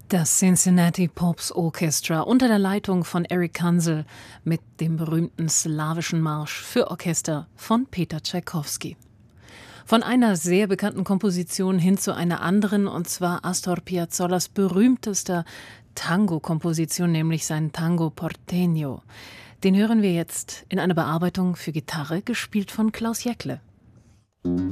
Das Cincinnati Pops Orchestra unter der Leitung von Eric Kansel mit dem berühmten slawischen Marsch für Orchester von Peter Tschaikowski. Von einer sehr bekannten Komposition hin zu einer anderen, und zwar Astor Piazzollas berühmtester Tango-Komposition, nämlich sein Tango Porteño. Den hören wir jetzt in einer Bearbeitung für Gitarre, gespielt von Klaus Jäckle.